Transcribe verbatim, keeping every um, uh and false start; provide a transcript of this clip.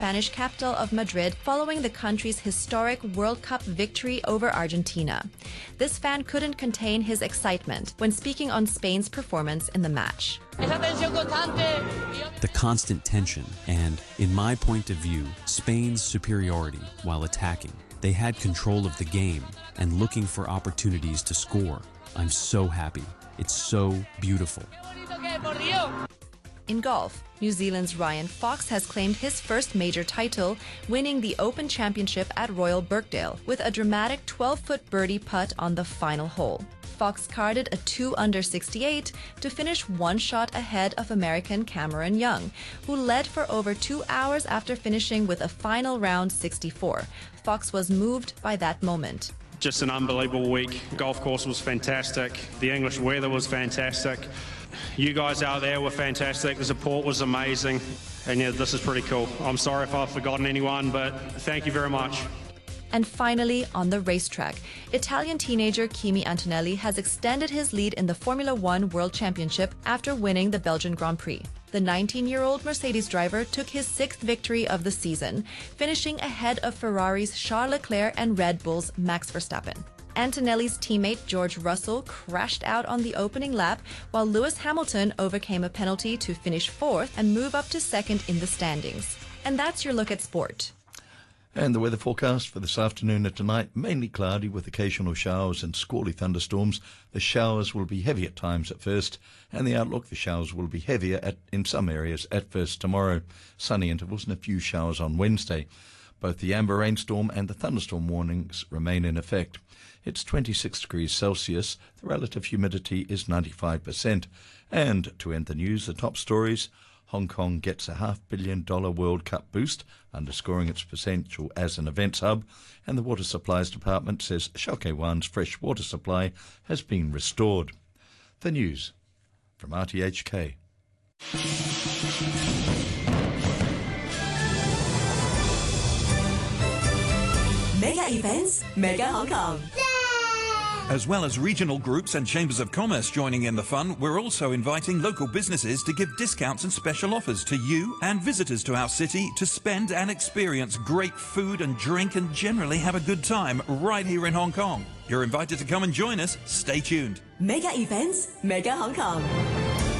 Spanish capital of Madrid following the country's historic World Cup victory over Argentina. This fan couldn't contain his excitement when speaking on Spain's performance in the match. The constant tension and, in my point of view, Spain's superiority while attacking. They had control of the game and looking for opportunities to score. I'm so happy. It's so beautiful. In golf, New Zealand's Ryan Fox has claimed his first major title, winning the Open Championship at Royal Birkdale with a dramatic twelve-foot birdie putt on the final hole. Fox carded a two under sixty-eight to finish one shot ahead of American Cameron Young, who led for over two hours after finishing with a final round sixty-four. Fox was moved by that moment. Just an unbelievable week. Golf course was fantastic. The English weather was fantastic. You guys out there were fantastic. The support was amazing. And yeah, this is pretty cool. I'm sorry if I've forgotten anyone, but thank you very much. And finally, on the racetrack, Italian teenager Kimi Antonelli has extended his lead in the Formula One World Championship after winning the Belgian Grand Prix. The nineteen-year-old Mercedes driver took his sixth victory of the season, finishing ahead of Ferrari's Charles Leclerc and Red Bull's Max Verstappen. Antonelli's teammate George Russell crashed out on the opening lap, while Lewis Hamilton overcame a penalty to finish fourth and move up to second in the standings. And that's your look at sport. And the weather forecast for this afternoon and tonight, mainly cloudy with occasional showers and squally thunderstorms. The showers will be heavy at times at first, and the outlook, the showers will be heavier at, in some areas at first tomorrow. Sunny intervals and a few showers on Wednesday. Both the amber rainstorm and the thunderstorm warnings remain in effect. It's twenty-six degrees Celsius. The relative humidity is ninety-five percent. And to end the news, the top stories: Hong Kong gets a half billion dollar World Cup boost, underscoring its potential as an events hub, and the Water Supplies Department says Shau Kei Wan's fresh water supply has been restored. The news from R T H K. Mega Events, Mega Hong Kong. As well as regional groups and chambers of commerce joining in the fun, we're also inviting local businesses to give discounts and special offers to you and visitors to our city to spend and experience great food and drink and generally have a good time right here in Hong Kong. You're invited to come and join us. Stay tuned. Mega Events, Mega Hong Kong.